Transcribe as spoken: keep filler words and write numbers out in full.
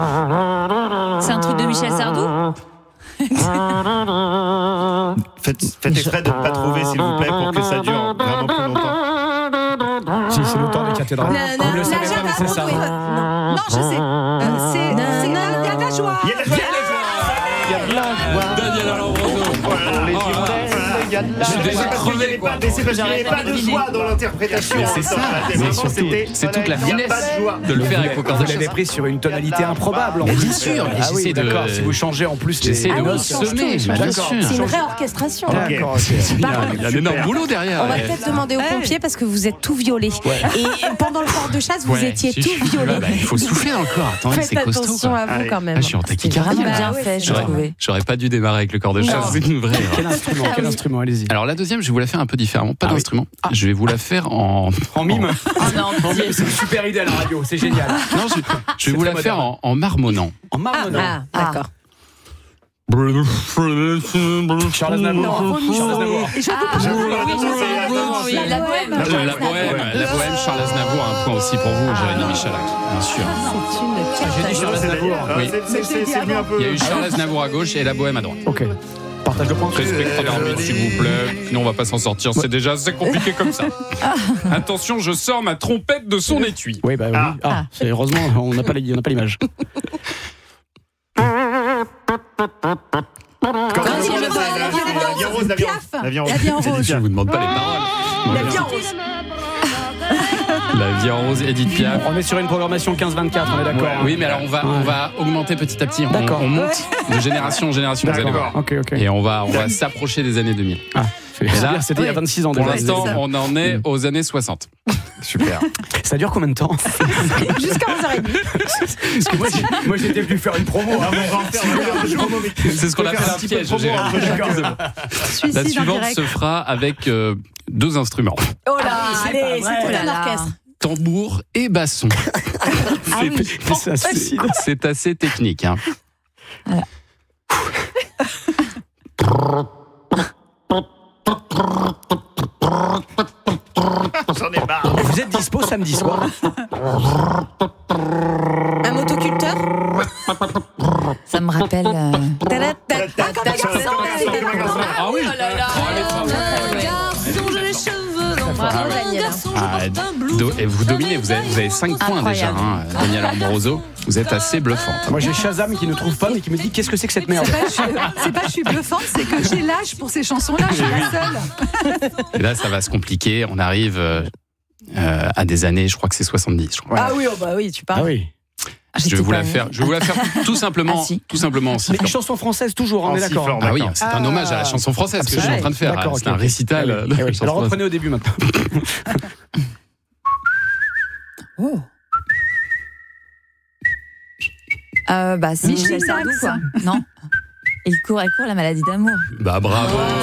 C'est un truc de Michel Sardou. Faites, faites exprès de ne pas trouver, s'il vous plaît, pour que ça dure vraiment plus longtemps. Si, c'est le temps des cathédrales. Na, Vous ne le na, savez na, pas, mais na, c'est na, ça. oui. Non, non, je sais. Euh, c'est c'est- il y a de la joie. Il y a de la joie. Il y a de la joie. Daniel Alambroso. Les Oh là là. il y a de la Je suis joie. déjà C'est parce qu'il y crevé, avait quoi. pas- mais c'est parce qu'il n'y avait pas de joie dans l'interprétation. Mais c'est ça, C'est mais vraiment, surtout, c'était- c'est toute la il y a finesse pas de joie. de le faire avec vos cordes Vous de l'avez chasse. pris sur une tonalité improbable. en Mais plus. bien sûr, mais Ah oui, j'essaie de- d'accord. Si vous changez en plus, les- J'essaie de Ah oui, me change semer, tout. bien D'accord. sûr. C'est une réorchestration. D'accord, ok. Il y a, il y a un énorme boulot derrière. On va ouais. peut-être demander aux pompiers parce que vous êtes tout violés. Et pendant le port de chasse, vous Ouais, étiez si, tout je suis- violés. bah, il faut souffler encore. Attends, Faites c'est costaud. attention quoi. à vous Allez. quand même. Ah, je suis en C'est tachycardie. vraiment Bien bien fait, fait, j'ai je trouvé. J'aurais pas dû démarrer avec le corps de chasse, c'est une vraie. Quel instrument, quel instrument, allez-y. Alors la deuxième, je vais vous la faire un peu différemment. Pas Ah oui. d'instrument. Je vais vous la faire en. En mime. Oh non, En mime, c'est une super idée à la radio, c'est génial. Non, je, je vais vous la très faire en, en marmonnant. En marmonnant. Ah, d'accord. Charles Aznavour. Charles Aznavour. Et je vous oui, la bohème. La bohème, la bohème, Charles Aznavour, un point aussi pour vous, Jérémy Michalak, bien sûr. C'est une J'ai dit Charles Aznavour. Oui. C'est- c'est- c'est- c'est mieux un peu. Il y a eu Charles Aznavour à gauche et la bohème à droite. Ok. Partage le point. Respectez l'arbitre, s'il vous plaît. Sinon, on va pas s'en sortir. C'est déjà assez compliqué comme ça. Attention, je sors ma trompette de son étui. Oui, bah oui. Ah. Ah, c'est heureusement, on n'a pas les- on n'a pas l'image. Quand il y a le vol, La vie en rose, la vie en rose. Piaf. La vie en rose. La vie en rose. Je vous demande pas les paroles. La vie en rose. La vie en rose, Edith Piaf. On est sur une programmation quinze vingt-quatre, on est d'accord. Oui, mais alors on va, on va augmenter petit à petit. On, D'accord. on monte de génération en génération, vous allez D'accord. voir. Ok, ok. Et on va, on va s'approcher des années deux mille. Ah, c'est- Et là, c'était il y a vingt-six ans Pour déjà. l'instant, on en est aux années soixante. Super. Ça dure combien de temps? Jusqu'à onze heures trente. Parce que moi, j'ai- moi j'étais venu faire une promo. Non, mais on va en faire un peu de promo, mais- C'est ce qu'on Faut appelle faire un petit peu piège. de promo Jérémy. entre chacun. Excusez-moi. La Suicide en suivante direct. se fera avec euh, deux instruments. Oh là, allez, pas vrai. c'est tout Oh là un là. orchestre. Tambour et basson. Ah oui. Ça se suicide. C'est assez technique. Hein. J'en ai marre. Vous êtes dispo samedi soir? Un motoculteur. Ça me rappelle. euh, Ta-da, ta- Ah, quand un garçon, Ah oui. Bravo, Daniel. Ah, do- et vous dominez, vous avez, vous avez cinq points déjà, Incroyable. hein, Daniel Ambrosio. Vous êtes assez bluffante. Moi j'ai Shazam qui ne trouve pas mais qui me dit qu'est-ce que c'est que cette merde? C'est pas, je, c'est pas je suis bluffante, c'est que j'ai l'âge pour ces chansons-là, je suis la seule. Et là, ça va se compliquer. On arrive euh, euh, à des années, je crois que c'est soixante-dix. Je, crois. Ah oui, oh bah oui, tu Ah parles. oui. je vais vous la faire. Je vais vous la faire tout simplement, Ah, si. tout simplement en Mais sifflant. une chanson française toujours, on En est d'accord. sifflant. Ah oui, D'accord. c'est un hommage à la chanson française que je suis en train de faire. D'accord, C'est ok, un ok. récital. Ah oui, de ah oui. chanson Alors française. reprenez au début maintenant. Oh. Euh, bah si, Michel Sardou, quoi. Non. Il court, elle court, la maladie d'amour. Bah bravo.